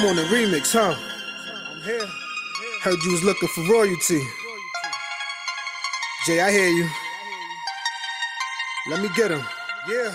on the remix, huh? I'm here. Heard you was looking for royalty. Jay, I hear you. Let me get him. Yeah.